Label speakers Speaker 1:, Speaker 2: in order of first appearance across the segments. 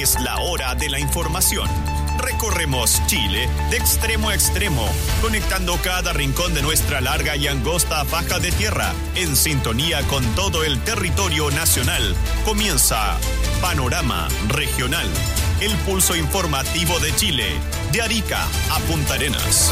Speaker 1: Es la hora de la información. Recorremos Chile de extremo a extremo, conectando cada rincón de nuestra larga y angosta faja de tierra, en sintonía con todo el territorio nacional. Comienza Panorama Regional, el pulso informativo de Chile, de Arica a Punta Arenas.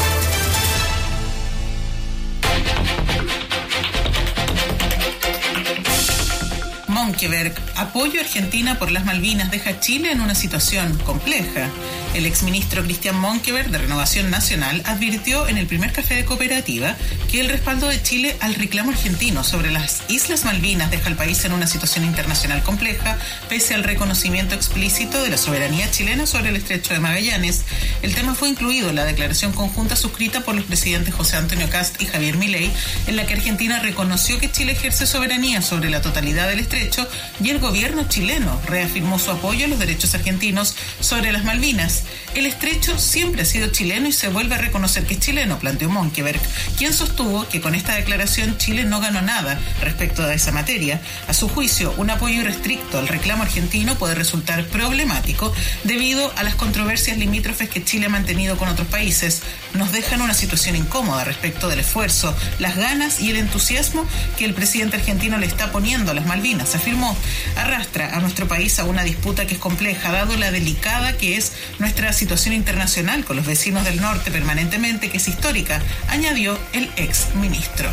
Speaker 2: Monkeberg, apoyo a Argentina por las Malvinas deja a Chile en una situación compleja. El exministro Cristian Monkeberg, de Renovación Nacional, advirtió en el primer café de Cooperativa que el respaldo de Chile al reclamo argentino sobre las Islas Malvinas deja al país en una situación internacional compleja, pese al reconocimiento explícito de la soberanía chilena sobre el Estrecho de Magallanes. El tema fue incluido en la declaración conjunta suscrita por los presidentes José Antonio Kast y Javier Milei, en la que Argentina reconoció que Chile ejerce soberanía sobre la totalidad del estrecho y el gobierno chileno reafirmó su apoyo a los derechos argentinos sobre las Malvinas. El estrecho siempre ha sido chileno y se vuelve a reconocer que es chileno, planteó Monkeberg, quien sostuvo que con esta declaración Chile no ganó nada respecto a esa materia. A su juicio, un apoyo irrestricto al reclamo argentino puede resultar problemático debido a las controversias limítrofes que Chile ha mantenido con otros países. Nos deja en una situación incómoda respecto del esfuerzo, las ganas y el entusiasmo que el presidente argentino le está poniendo a las Malvinas, afirmó. Arrastra a nuestro país a una disputa que es compleja, dado la delicada que es nuestra situación internacional con los vecinos del norte permanentemente, que es histórica, añadió el ex ministro.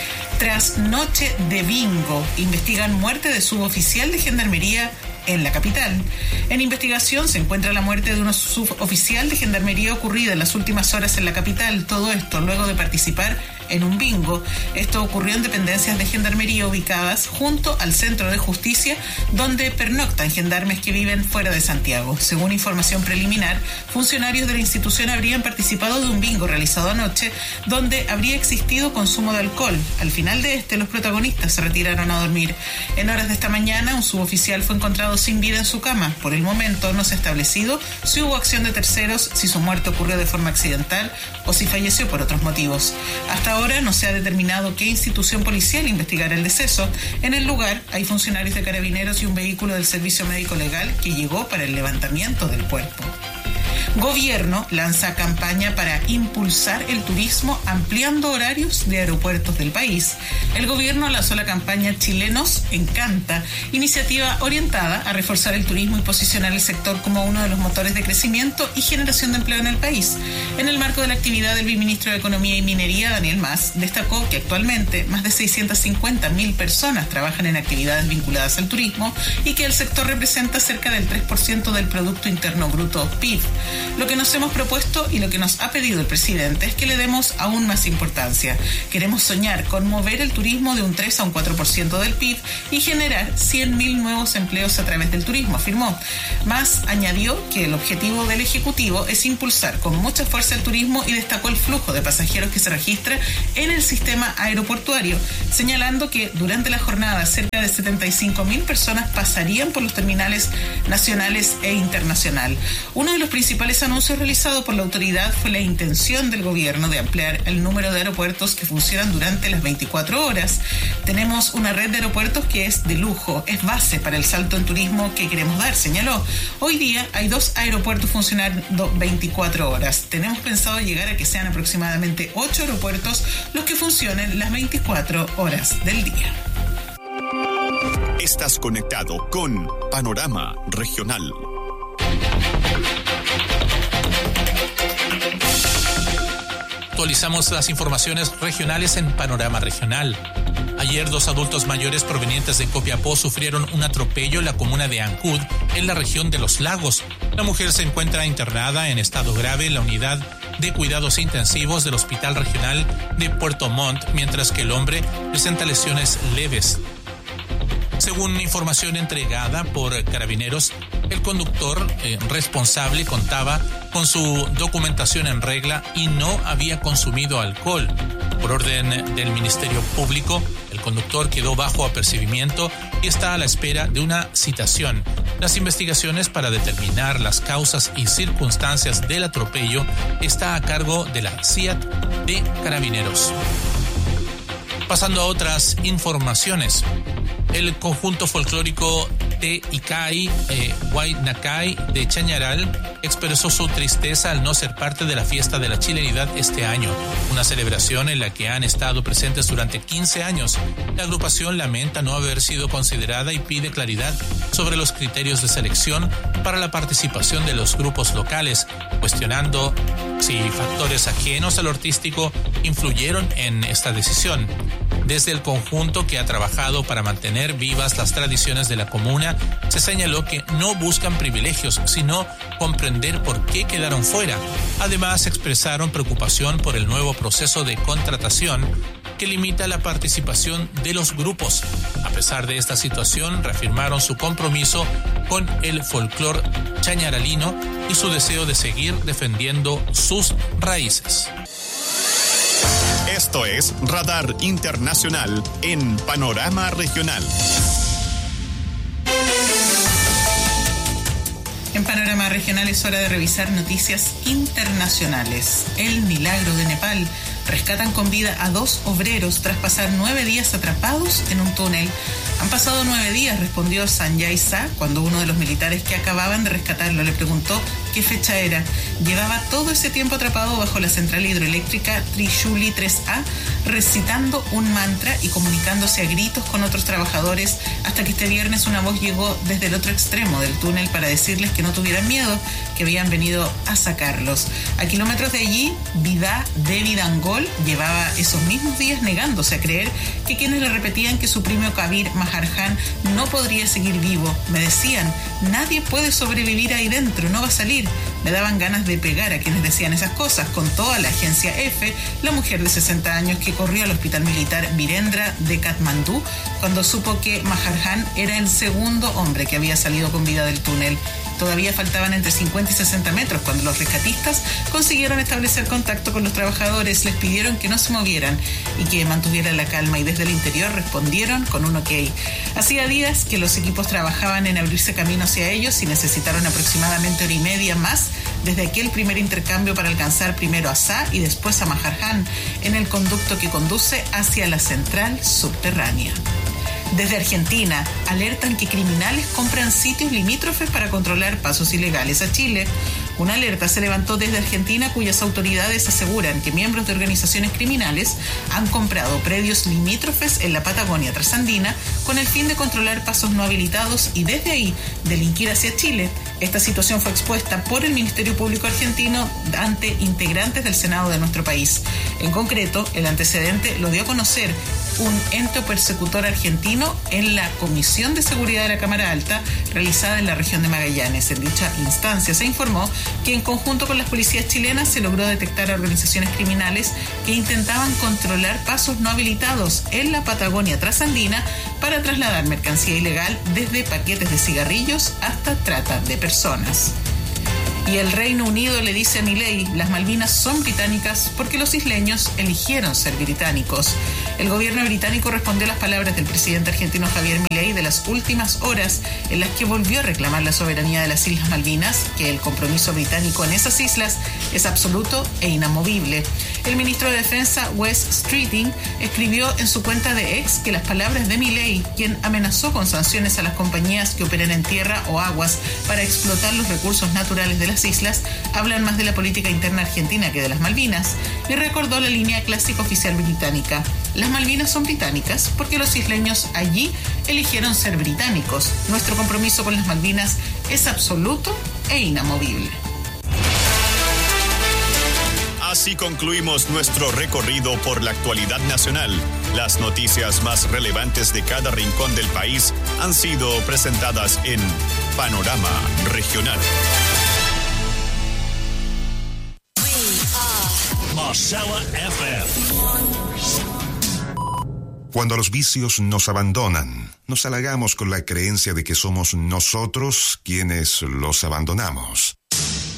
Speaker 2: Tras noche de bingo, investigan muerte de suboficial de Gendarmería en la capital. En investigación se encuentra la muerte de un suboficial de Gendarmería ocurrida en las últimas horas en la capital. Todo esto luego de participar en un bingo. Esto ocurrió en dependencias de Gendarmería ubicadas junto al Centro de Justicia, donde pernoctan gendarmes que viven fuera de Santiago. Según información preliminar, funcionarios de la institución habrían participado de un bingo realizado anoche, donde habría existido consumo de alcohol. Al final de los protagonistas se retiraron a dormir. En horas de esta mañana, un suboficial fue encontrado sin vida en su cama. Por el momento no se ha establecido si hubo acción de terceros, si su muerte ocurrió de forma accidental o si falleció por otros motivos. Hasta ahora no se ha determinado qué institución policial investigará el deceso. En el lugar hay funcionarios de Carabineros y un vehículo del Servicio Médico Legal que llegó para el levantamiento del cuerpo. Gobierno lanza campaña para impulsar el turismo ampliando horarios de aeropuertos del país. El gobierno lanzó la campaña Chilenos Encanta, iniciativa orientada a reforzar el turismo y posicionar el sector como uno de los motores de crecimiento y generación de empleo en el país. En el marco de la actividad del viceministro de Economía y Minería, Daniel Mas, destacó que actualmente más de 650.000 personas trabajan en actividades vinculadas al turismo y que el sector representa cerca del 3% del Producto Interno Bruto PIB. Lo que nos hemos propuesto y lo que nos ha pedido el presidente es que le demos aún más importancia. Queremos soñar con mover el turismo de un 3 a un 4% del PIB y generar 100.000 nuevos empleos a través del turismo, afirmó. Más añadió que el objetivo del Ejecutivo es impulsar con mucha fuerza el turismo y destacó el flujo de pasajeros que se registra en el sistema aeroportuario, señalando que durante la jornada cerca de 75.000 personas pasarían por los terminales nacionales e internacional. Uno de los principales anuncios realizados por la autoridad fue la intención del gobierno de ampliar el número de aeropuertos que funcionan durante las 24 horas. Tenemos una red de aeropuertos que es de lujo, es base para el salto en turismo que queremos dar, señaló. Hoy día hay 2 aeropuertos funcionando 24 horas. Tenemos pensado llegar a que sean aproximadamente 8 aeropuertos los que funcionen las 24 horas del día.
Speaker 1: Estás conectado con Panorama Regional.
Speaker 3: Actualizamos las informaciones regionales en Panorama Regional. Ayer 2 adultos mayores provenientes de Copiapó sufrieron un atropello en la comuna de Ancud, en la región de Los Lagos. La mujer se encuentra internada en estado grave en la unidad de cuidados intensivos del Hospital Regional de Puerto Montt, mientras que el hombre presenta lesiones leves. Según información entregada por Carabineros, el conductor responsable contaba con su documentación en regla y no había consumido alcohol. Por orden del Ministerio Público, el conductor quedó bajo apercibimiento y está a la espera de una citación. Las investigaciones para determinar las causas y circunstancias del atropello está a cargo de la CIAT de Carabineros. Pasando a otras informaciones, el conjunto folclórico Te Ikai Huaynakai de Chañaral expresó su tristeza al no ser parte de la fiesta de la chilenidad este año, una celebración en la que han estado presentes durante 15 años. La agrupación lamenta no haber sido considerada y pide claridad sobre los criterios de selección para la participación de los grupos locales, cuestionando si factores ajenos al artístico influyeron en esta decisión. Desde el conjunto que ha trabajado para mantener vivas las tradiciones de la comuna, se señaló que no buscan privilegios, sino comprender por qué quedaron fuera. Además, expresaron preocupación por el nuevo proceso de contratación que limita la participación de los grupos. A pesar de esta situación, reafirmaron su compromiso con el folclore chañaralino y su deseo de seguir defendiendo sus raíces.
Speaker 1: Esto es Radar Internacional en Panorama Regional.
Speaker 2: En Panorama Regional es hora de revisar noticias internacionales. El milagro de Nepal. Rescatan con vida a 2 obreros tras pasar 9 días atrapados en un túnel. Han pasado 9 días, respondió Sanjay Shah, cuando uno de los militares que acababan de rescatarlo le preguntó qué fecha era. Llevaba todo ese tiempo atrapado bajo la central hidroeléctrica Trishuli 3A, recitando un mantra y comunicándose a gritos con otros trabajadores, hasta que este viernes una voz llegó desde el otro extremo del túnel para decirles que no tuvieran miedo, que habían venido a sacarlos. A kilómetros de allí, Vidá Devi Dangol llevaba esos mismos días negándose a creer que quienes le repetían que su primo Kabir Maharjan no podría seguir vivo. Me decían, nadie puede sobrevivir ahí dentro, no va a salir. Me daban ganas de pegar a quienes decían esas cosas, contó a la agencia EFE la mujer de 60 años que corrió al hospital militar Virendra de Katmandú cuando supo que Maharjan era el segundo hombre que había salido con vida del túnel. Todavía faltaban entre 50 y 60 metros cuando los rescatistas consiguieron establecer contacto con los trabajadores, les pidieron que no se movieran y que mantuvieran la calma, y desde el interior respondieron con un ok. Hacía días que los equipos trabajaban en abrirse camino hacia ellos y necesitaron aproximadamente 1 hora y media más desde aquel primer intercambio para alcanzar primero a Shah y después a Maharjan en el conducto que conduce hacia la central subterránea. Desde Argentina, alertan que criminales compran sitios limítrofes para controlar pasos ilegales a Chile. Una alerta se levantó desde Argentina, cuyas autoridades aseguran que miembros de organizaciones criminales han comprado predios limítrofes en la Patagonia trasandina con el fin de controlar pasos no habilitados y desde ahí delinquir hacia Chile. Esta situación fue expuesta por el Ministerio Público argentino ante integrantes del Senado de nuestro país. En concreto, el antecedente lo dio a conocer un ente persecutor argentino en la Comisión de Seguridad de la Cámara Alta realizada en la región de Magallanes. En dicha instancia se informó que en conjunto con las policías chilenas se logró detectar a organizaciones criminales que intentaban controlar pasos no habilitados en la Patagonia trasandina para trasladar mercancía ilegal desde paquetes de cigarrillos hasta trata de personas. Y el Reino Unido le dice a Milei, las Malvinas son británicas porque los isleños eligieron ser británicos. El gobierno británico respondió a las palabras del presidente argentino Javier Milei de las últimas horas en las que volvió a reclamar la soberanía de las Islas Malvinas, que el compromiso británico en esas islas es absoluto e inamovible. El ministro de Defensa, Wes Streeting, escribió en su cuenta de X que las palabras de Milei, quien amenazó con sanciones a las compañías que operen en tierra o aguas para explotar los recursos naturales de las islas, hablan más de la política interna argentina que de las Malvinas, y recordó la línea clásica oficial británica. Las Malvinas son británicas porque los isleños allí eligieron ser británicos. Nuestro compromiso con las Malvinas es absoluto e inamovible.
Speaker 1: Así concluimos nuestro recorrido por la actualidad nacional. Las noticias más relevantes de cada rincón del país han sido presentadas en Panorama Regional.
Speaker 4: Marcella FM.
Speaker 5: Cuando los vicios nos abandonan, nos halagamos con la creencia de que somos nosotros quienes los abandonamos.